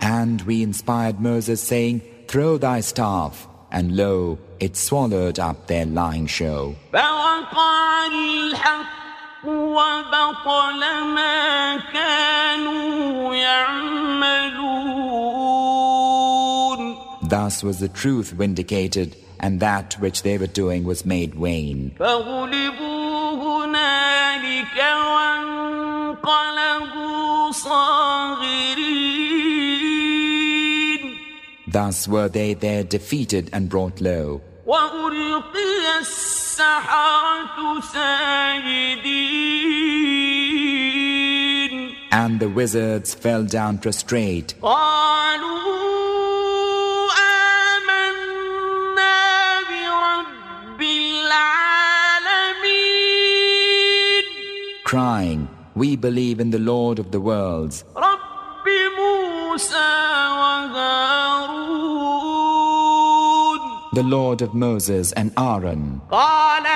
And we inspired Moses, saying, "Throw thy staff," and lo, it swallowed up their lying show. فوقع الحق وبطل ما كانوا يعملون. Thus was the truth vindicated, and that which they were doing was made vain. فغلبوا هنالك وانقلبوا صاغرين. Thus were they there defeated and brought low. وألقي السحرة ساجدين. And the wizards fell down prostrate, قالوا آمنا برب العالمين. crying, "We believe in the Lord of the worlds, رب موسى وهارون. the Lord of Moses and Aaron." قال